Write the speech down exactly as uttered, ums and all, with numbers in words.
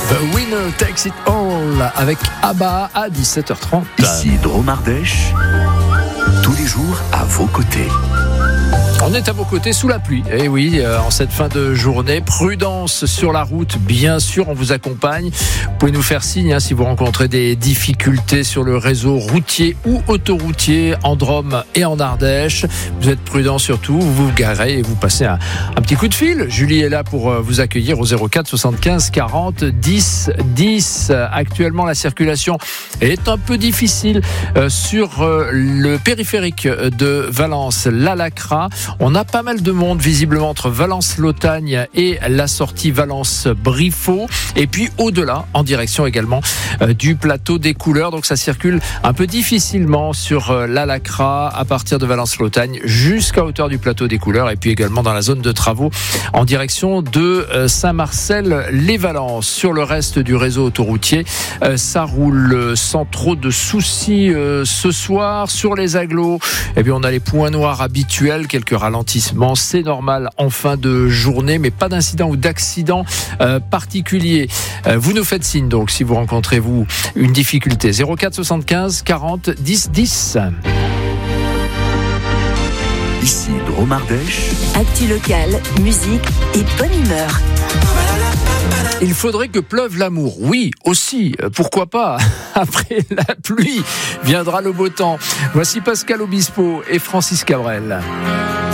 The Winner Takes It All avec ABBA à dix-sept heures trente. Ici Drôme Ardèche, tous les jours à vos côtés. On est à vos côtés sous la pluie. Et oui, euh, en cette fin de journée, prudence sur la route, bien sûr, on vous accompagne. Vous pouvez nous faire signe hein, si vous rencontrez des difficultés sur le réseau routier ou autoroutier en Drôme et en Ardèche. Vous êtes prudent surtout, vous vous garez et vous passez un, un petit coup de fil. Julie est là pour euh, vous accueillir au zéro quatre soixante-quinze quarante dix dix. Actuellement, la circulation est un peu difficile euh, sur euh, le périphérique de Valence, l'Alacra. On a pas mal de monde visiblement entre Valence-Lotagne et la sortie Valence-Briffaut. Et puis au-delà, en direction également euh, du plateau des Couleurs. Donc ça circule un peu difficilement sur euh, l'Alacra à partir de Valence-Lotagne jusqu'à hauteur du plateau des Couleurs. Et puis également dans la zone de travaux en direction de euh, Saint-Marcel-les-Valences. Sur le reste du réseau autoroutier, euh, ça roule sans trop de soucis euh, ce soir. Sur les agglos, eh bien, on a les points noirs habituels, quelques ralentissement, c'est normal en fin de journée, mais pas d'incident ou d'accident euh, particulier. Euh, vous nous faites signe donc si vous rencontrez vous une difficulté. zéro quatre soixante-quinze quarante dix dix. Ici Drôme Ardèche. Actu locale, musique et bonne humeur. Il faudrait que pleuve l'amour. Oui, aussi, pourquoi pas. Après la pluie, viendra le beau temps. Voici Pascal Obispo et Francis Cabrel.